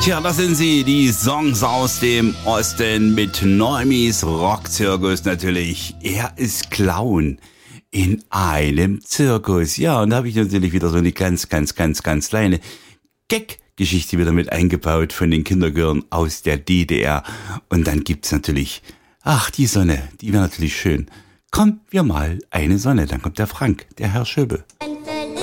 Tja, das sind sie, die Songs aus dem Osten mit Neumis Rockzirkus natürlich. Er ist Clown in einem Zirkus. Ja, und da habe ich natürlich wieder so eine ganz kleine Gag-Geschichte wieder mit eingebaut von den Kinderchören aus der DDR. Und dann gibt's natürlich, die Sonne, die wäre natürlich schön. Komm, wir mal eine Sonne. Dann kommt der Frank, der Herr Schöbe.